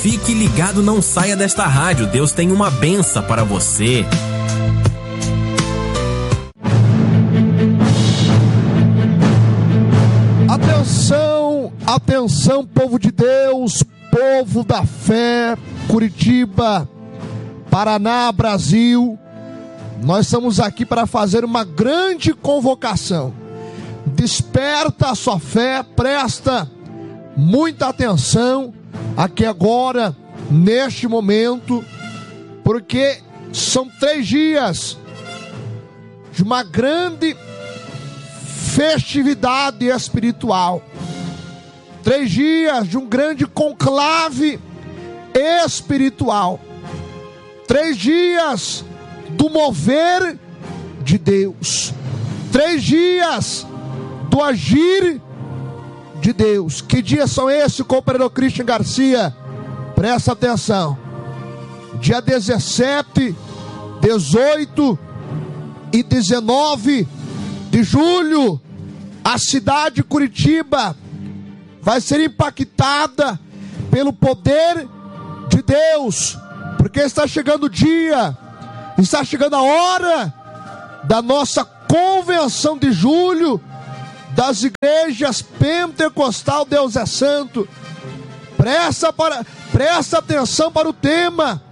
Fique ligado, não saia desta rádio. Deus tem uma benção para você. Atenção, atenção, povo de Deus, povo da fé, Curitiba, Paraná, Brasil. Nós estamos aqui para fazer uma grande convocação. Desperta a sua fé, presta muita atenção aqui agora, neste momento, porque são 3 dias de uma grande festividade espiritual, 3 dias de um grande conclave espiritual, 3 dias do mover de Deus, 3 dias do agir de Deus. Que dias são esses, companheiro Christian Garcia? Presta atenção. Dia 17, 18 e 19 de julho, a cidade de Curitiba vai ser impactada pelo poder de Deus, porque está chegando o dia, está chegando a hora da nossa convenção de julho das igrejas pentecostal. Deus é santo. Presta atenção para o tema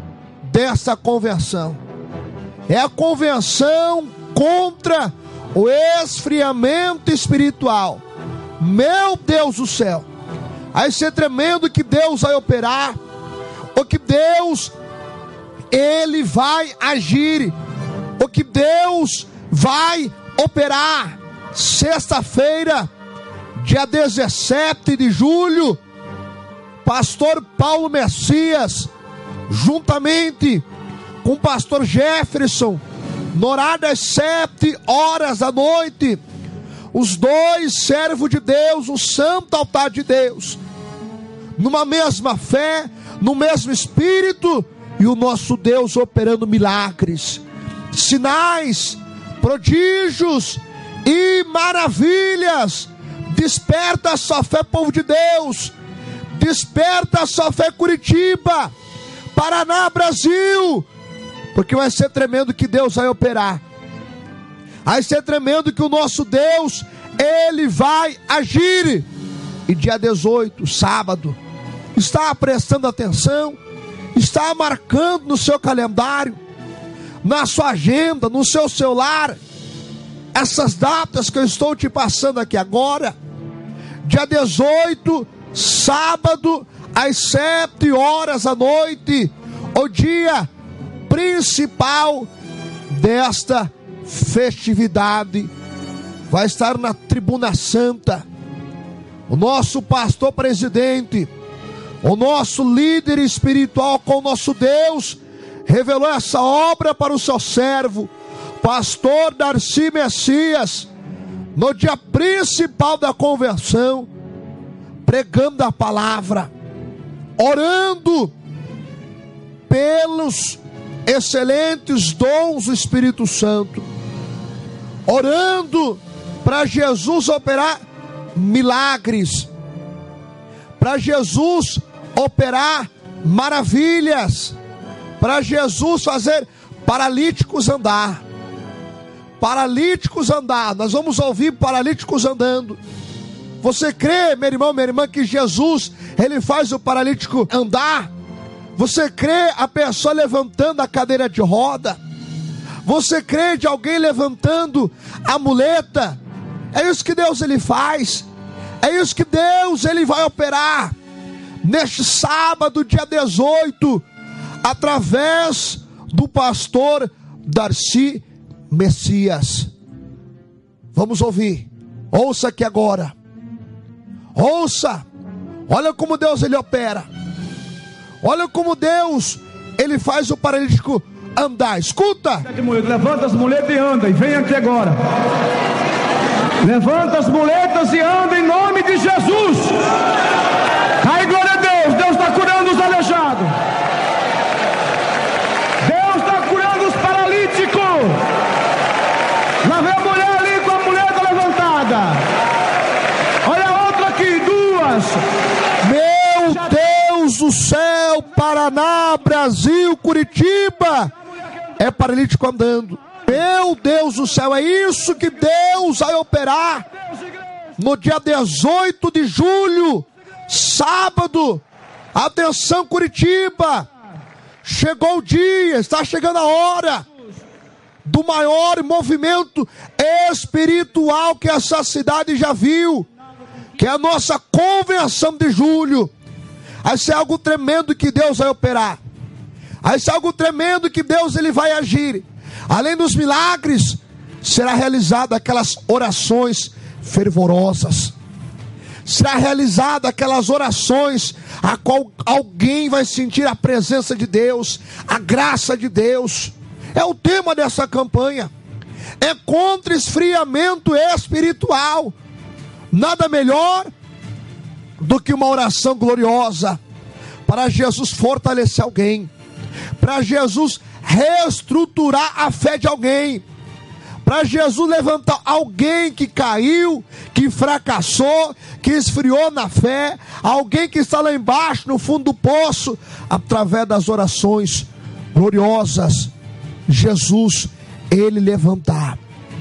dessa convenção. É a convenção contra o esfriamento espiritual. Meu Deus do céu, vai ser tremendo que Deus vai operar, o que Deus Ele vai agir, o que Deus vai operar. Sexta-feira, dia 17 de julho, pastor Paulo Messias, juntamente com o pastor Jefferson, no horário das 7 horas da noite, os 2 servos de Deus, o santo altar de Deus, numa mesma fé, no mesmo espírito, e o nosso Deus operando milagres, sinais, prodígios e maravilhas. Desperta a sua fé, povo de Deus. Desperta a sua fé, Curitiba, Paraná, Brasil, porque vai ser tremendo que Deus vai operar. Vai ser tremendo que o nosso Deus, Ele vai agir. E dia 18, sábado, está prestando atenção, está marcando no seu calendário, na sua agenda, no seu celular, essas datas que eu estou te passando aqui agora. Dia 18, sábado, às 7 horas da noite, o dia principal desta festividade. Vai estar na Tribuna Santa o nosso pastor presidente, o nosso líder espiritual com o nosso Deus, revelou essa obra para o seu servo, pastor Darcy Messias, no dia principal da convenção, pregando a palavra, orando pelos excelentes dons do Espírito Santo, orando para Jesus operar milagres, para Jesus operar maravilhas, para Jesus fazer paralíticos andar. Paralíticos andar, nós vamos ouvir paralíticos andando. Você crê, meu irmão, minha irmã, que Jesus, Ele faz o paralítico andar? Você crê a pessoa levantando a cadeira de roda? Você crê de alguém levantando a muleta? É isso que Deus Ele faz. É isso que Deus Ele vai operar neste sábado, dia 18, através do pastor Darcy Messias. Vamos ouvir. Ouça aqui agora. Ouça. Olha como Deus Ele opera. Olha como Deus Ele faz o paralítico andar. Escuta. Levanta as muletas e anda. E vem aqui agora. Levanta as muletas e anda em nome de Jesus. Aí, glória a Deus. Deus está curando os aleijados. Deus está curando os paralíticos. Lá vem a mulher ali com a muleta levantada. Olha a outra aqui, 2. Meu Deus do céu, Paraná, Brasil, Curitiba, é paralítico andando. Meu Deus do céu, é isso que Deus vai operar no dia 18 de julho, sábado. Atenção, Curitiba, chegou o dia, está chegando a hora do maior movimento espiritual que essa cidade já viu, que é a nossa convenção de julho. Vai ser algo tremendo que Deus vai operar. Vai ser algo tremendo que Deus ele vai agir. Além dos milagres, será realizado aquelas orações fervorosas. Será realizada aquelas orações a qual alguém vai sentir a presença de Deus, a graça de Deus. É o tema dessa campanha. É contra esfriamento espiritual. Nada melhor do que uma oração gloriosa para Jesus fortalecer alguém, para Jesus reestruturar a fé de alguém, para Jesus levantar alguém que caiu, que fracassou, que esfriou na fé, alguém que está lá embaixo no fundo do poço, através das orações gloriosas. Jesus, ele levantar,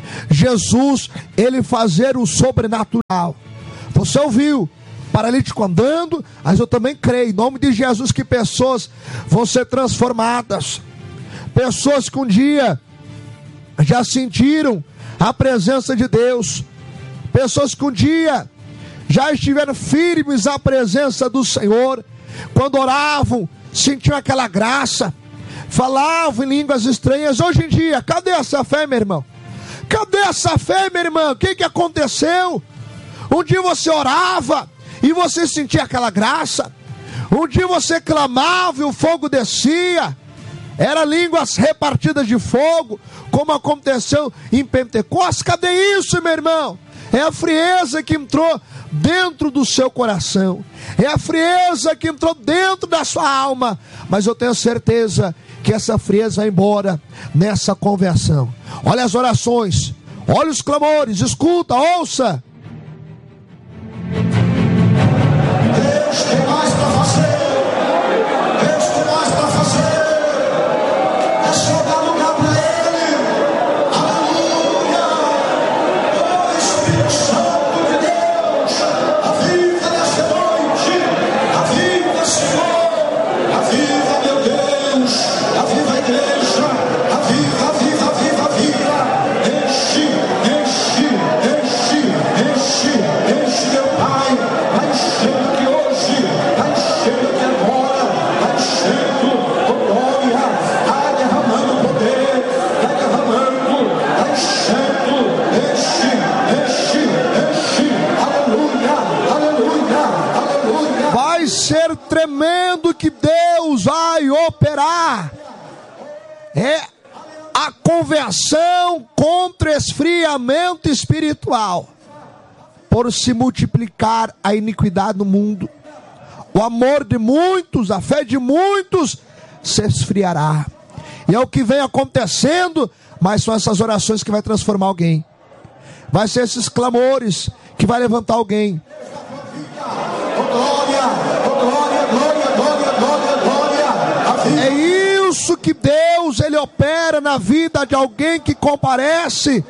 Jesus, ele fazer o sobrenatural. Você ouviu? Paralítico andando, mas eu também creio, em nome de Jesus, que pessoas vão ser transformadas. Pessoas que um dia já sentiram a presença de Deus. Pessoas que um dia já estiveram firmes à presença do Senhor. Quando oravam, sentiam aquela graça. Falavam em línguas estranhas. Hoje em dia, cadê essa fé, meu irmão? Cadê essa fé, meu irmão? O que aconteceu? Um dia você orava e você sentia aquela graça. Um dia você clamava e o fogo descia. Era línguas repartidas de fogo, como aconteceu em Pentecostes. Cadê isso, meu irmão? É a frieza que entrou dentro do seu coração. É a frieza que entrou dentro da sua alma. Mas eu tenho certeza que essa frieza vai embora nessa conversão. Olha as orações, olha os clamores, escuta, ouça. Deus tem mais para fazer. Deus tem mais para fazer. É só dar lugar para Ele. Aleluia. Oh Espírito Santo de Deus, aviva nesta noite. Aviva, Senhor. Aviva, meu Deus. Aviva a igreja. Aviva, aviva, aviva, aviva. Enche, enche, enche, enche, enche, meu Pai. Vai enchendo aqui hoje. Vai enchendo aqui agora. Vai enchendo, oh glória. Vai derramando poder. Vai derramando. Vai enchendo. Enche, enche, enche. Aleluia, aleluia, aleluia. Vai ser tremendo que Deus vai operar. É a conversão contra esfriamento espiritual. Por se multiplicar a iniquidade no mundo, o amor de muitos, a fé de muitos se esfriará. E é o que vem acontecendo, mas são essas orações que vai transformar alguém. Vai ser esses clamores que vai levantar alguém. Oh glória, oh glória, glória, glória, glória, glória. Aviva. É isso que Deus ele opera na vida de alguém que comparece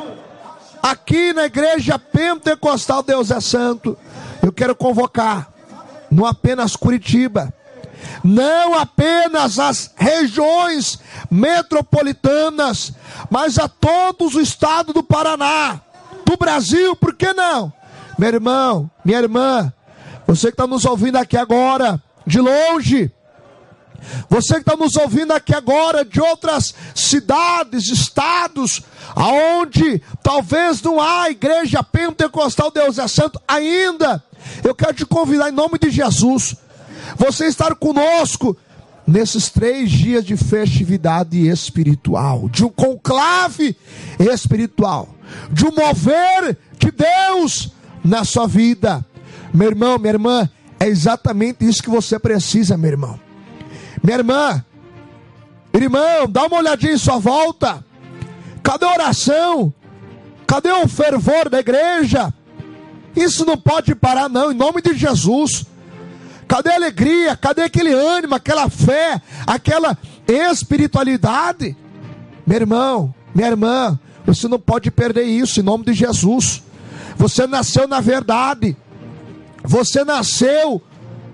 aqui na igreja pentecostal Deus é Santo. Eu quero convocar, não apenas Curitiba, não apenas as regiões metropolitanas, mas a todos o estado do Paraná, do Brasil, por que não? Meu irmão, minha irmã, você que está nos ouvindo aqui agora, de longe, você que está nos ouvindo aqui agora de outras cidades, estados, aonde talvez não há igreja pentecostal Deus é Santo ainda, eu quero te convidar em nome de Jesus, você estar conosco nesses 3 dias de festividade espiritual, de um conclave espiritual, de um mover de Deus na sua vida. Meu irmão, minha irmã, é exatamente isso que você precisa, meu irmão. Minha irmã, irmão, dá uma olhadinha em sua volta. Cadê a oração? Cadê o fervor da igreja? Isso não pode parar não, em nome de Jesus. Cadê a alegria? Cadê aquele ânimo, aquela fé, aquela espiritualidade? Meu irmão, minha irmã, você não pode perder isso em nome de Jesus. Você nasceu na verdade. Você nasceu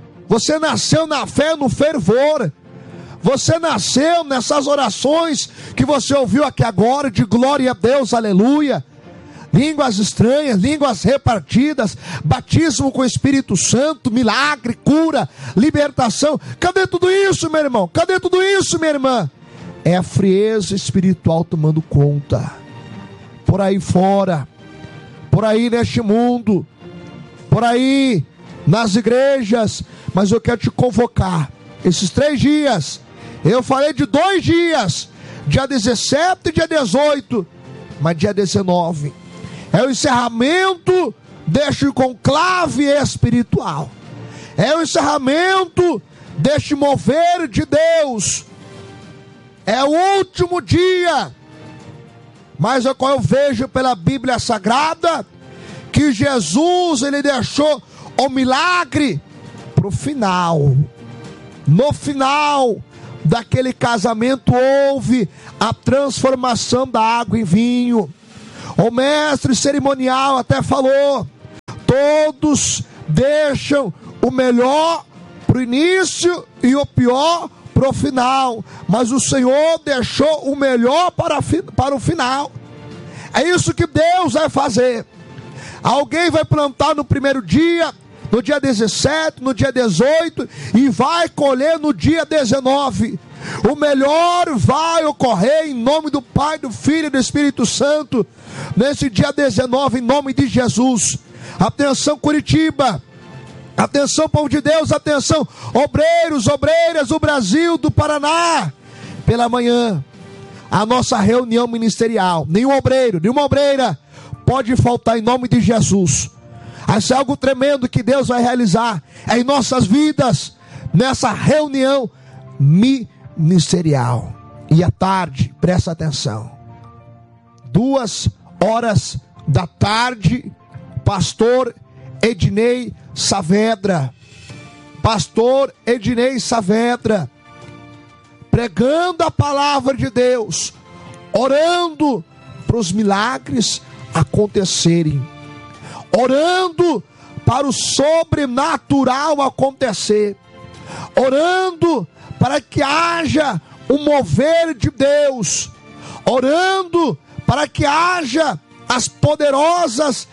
na fé, no fervor. Você nasceu nessas orações que você ouviu aqui agora, de glória a Deus, aleluia. Línguas estranhas, línguas repartidas, batismo com o Espírito Santo, milagre, cura, libertação. Cadê tudo isso, meu irmão? Cadê tudo isso, minha irmã? É a frieza espiritual tomando conta. Por aí fora, por aí neste mundo, por aí nas igrejas. Mas eu quero te convocar, esses 3 dias, eu falei de 2 dias, dia 17 e dia 18, mas dia 19, é o encerramento deste conclave espiritual, é o encerramento deste mover de Deus, é o último dia. Mas eu vejo pela Bíblia Sagrada, que Jesus, ele deixou o milagre para o final. No final daquele casamento houve a transformação da água em vinho. O mestre cerimonial até falou: todos deixam o melhor para o início e o pior para o final, mas o Senhor deixou o melhor para o final. É isso que Deus vai fazer. Alguém vai plantar no primeiro dia, no dia 17, no dia 18, e vai colher no dia 19. O melhor vai ocorrer em nome do Pai, do Filho e do Espírito Santo, nesse dia 19, em nome de Jesus. Atenção, Curitiba, atenção, povo de Deus, atenção, obreiros, obreiras do Brasil, do Paraná. Pela manhã, a nossa reunião ministerial. Nenhum obreiro, nenhuma obreira pode faltar em nome de Jesus. Isso é algo tremendo que Deus vai realizar em nossas vidas, nessa reunião ministerial. E à tarde, presta atenção, 2h da tarde, pastor Ednei Saavedra, pregando a palavra de Deus, orando para os milagres acontecerem, orando para o sobrenatural acontecer, orando para que haja um mover de Deus, orando para que haja as poderosas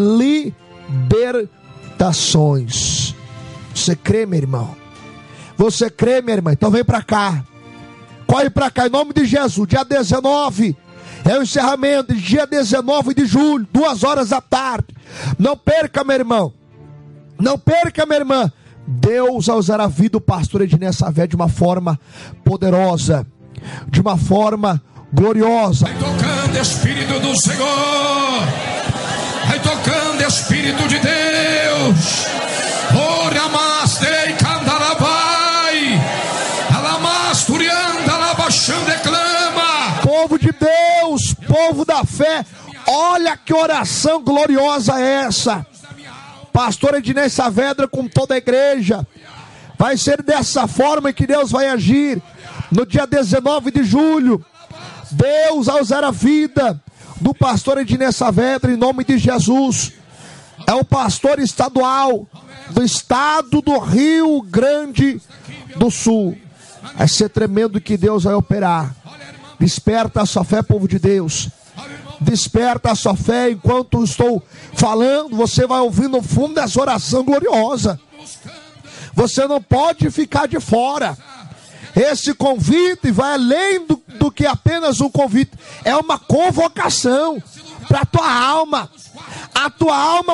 libertações. Você crê, meu irmão? Você crê, minha irmã? Então vem para cá, corre para cá em nome de Jesus. Dia 19 é o encerramento, dia 19 de julho, 2h da tarde. Não perca, meu irmão, não perca, minha irmã. Deus vai usar a vida do pastor Ednei Saavedra de uma forma poderosa, de uma forma gloriosa. Vai tocando Espírito do Senhor, vai tocando Espírito de Deus. Ora masterei candarabai, alamasturianda alabaxando declama. Povo de Deus, povo da fé, olha que oração gloriosa é essa. Pastor Ednei Saavedra com toda a igreja. Vai ser dessa forma que Deus vai agir no dia 19 de julho. Deus vai usar a vida do pastor Ednei Saavedra em nome de Jesus. É o pastor estadual do estado do Rio Grande do Sul. Vai ser tremendo que Deus vai operar. Desperta a sua fé, povo de Deus. Desperta a sua fé. Enquanto estou falando, você vai ouvir no fundo dessa oração gloriosa. Você não pode ficar de fora. Esse convite vai além do que apenas um convite. É uma convocação para a tua alma. A tua alma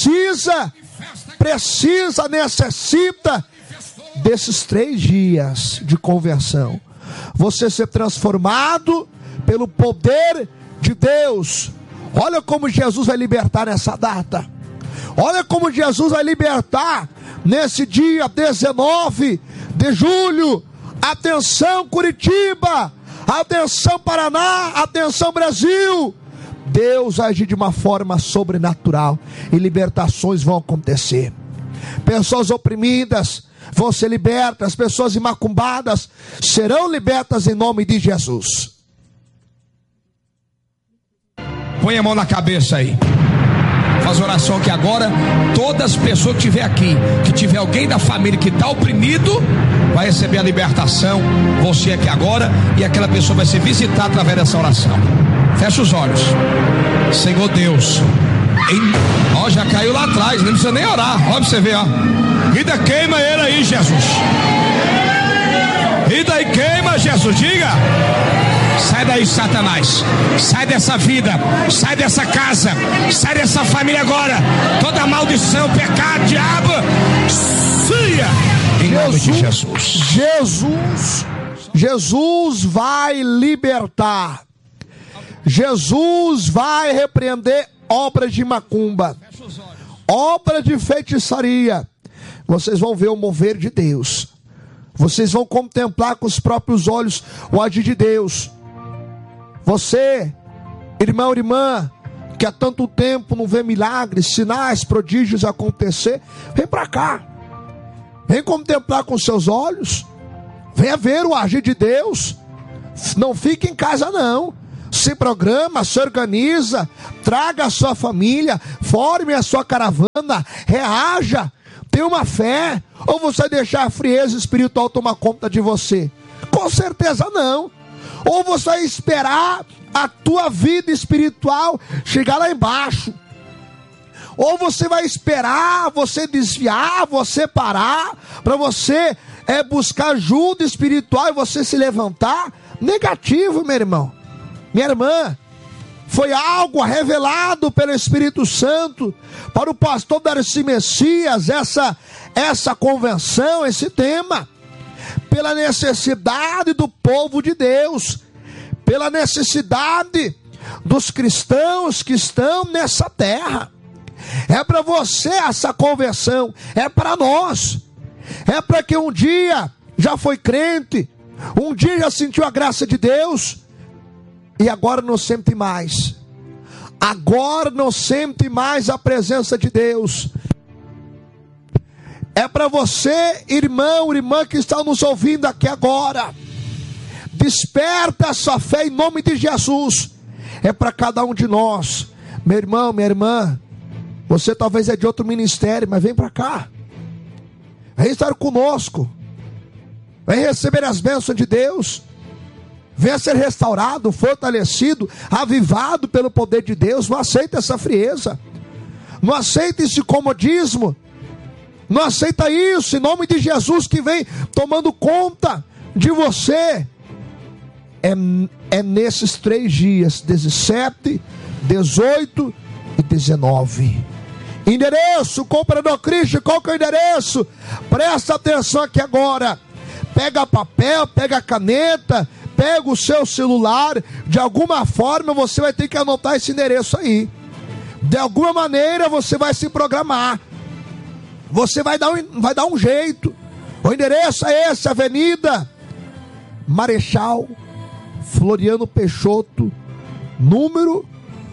necessita desses 3 dias de conversão. Você ser transformado pelo poder de Deus. Olha como Jesus vai libertar nessa data. Olha como Jesus vai libertar nesse dia 19 de julho. Atenção, Curitiba, atenção, Paraná, atenção, Brasil. Deus vai agir de uma forma sobrenatural e libertações vão acontecer. Pessoas oprimidas, vão ser libertas, as pessoas macumbadas serão libertas em nome de Jesus. Põe a mão na cabeça aí. Faz oração aqui agora. Todas as pessoas que tiver aqui, que tiver alguém da família que está oprimido, vai receber a libertação. Você aqui agora, e aquela pessoa vai ser visitada através dessa oração. Fecha os olhos. Senhor Deus, ó, já caiu lá atrás, não precisa nem orar. Ó, pra você ver, ó. Vida, queima ele aí, Jesus. Vida e queima, Jesus. Diga. Sai daí, Satanás. Sai dessa vida, sai dessa casa, sai dessa família agora. Toda maldição, pecado, diabo, saia em nome de Jesus. Jesus vai libertar. Jesus vai repreender obras de macumba, obra de feitiçaria. Vocês vão ver o mover de Deus. Vocês vão contemplar com os próprios olhos o agir de Deus. Você, irmão, irmã, que há tanto tempo não vê milagres, sinais, prodígios acontecer, vem para cá. Vem contemplar com seus olhos. Venha ver o agir de Deus. Não fique em casa não. Se programa, se organiza, traga a sua família, forme a sua caravana, reaja, tenha uma fé. Ou você vai deixar a frieza espiritual tomar conta de você? Com certeza não. Ou você vai esperar a tua vida espiritual chegar lá embaixo. Ou você vai esperar você desviar, você parar, para você buscar ajuda espiritual e você se levantar. Negativo, meu irmão, minha irmã. Foi algo revelado pelo Espírito Santo para o pastor Darcy Messias, essa convenção, esse tema, pela necessidade do povo de Deus, pela necessidade dos cristãos que estão nessa terra. É para você essa conversão, é para nós, é para quem um dia já foi crente, um dia já sentiu a graça de Deus, e agora não sente mais. Agora não sente mais a presença de Deus. É para você, irmão, irmã que está nos ouvindo aqui agora. Desperta a sua fé em nome de Jesus. É para cada um de nós. Meu irmão, minha irmã, você talvez é de outro ministério, mas vem para cá. Vem estar conosco. Vem receber as bênçãos de Deus. Venha ser restaurado, fortalecido, avivado pelo poder de Deus. Não aceita essa frieza. Não aceita esse comodismo. Não aceita isso, em nome de Jesus, que vem tomando conta de você. É nesses 3 dias, 17, 18 e 19. Endereço, Cooperador Christian, qual que é o endereço? Presta atenção aqui agora. Pega papel, pega caneta, pega o seu celular. De alguma forma você vai ter que anotar esse endereço aí. De alguma maneira você vai se programar. Você vai dar um jeito. O endereço é esse: Avenida Marechal Floriano Peixoto, número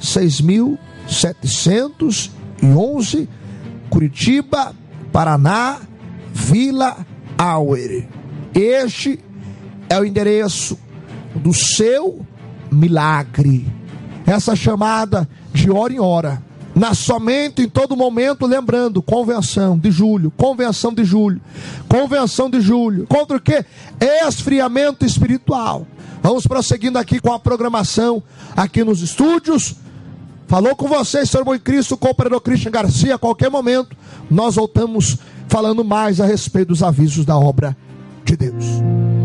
6.711, Curitiba, Paraná, Vila Auer. Este é o endereço do seu milagre. Essa chamada de hora em hora, na sua mente, em todo momento, lembrando: convenção de julho, convenção de julho, convenção de julho. Contra o quê? Esfriamento espiritual. Vamos prosseguindo aqui com a programação aqui nos estúdios. Falou com vocês, Senhor Bom Cristo, Cooperador Christian Garcia. A qualquer momento nós voltamos falando mais a respeito dos avisos da obra de Deus.